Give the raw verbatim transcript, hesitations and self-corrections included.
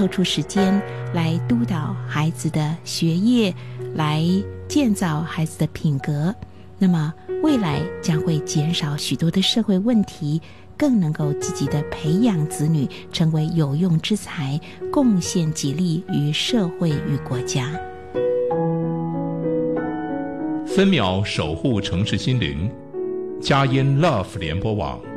抽出时间来督导孩子的学业，来建造孩子的品格，那么未来将会减少许多的社会问题，更能够积极地培养子女成为有用之才，贡献己力于社会与国家。 分秒守护城市心灵，佳音 Love 联播网。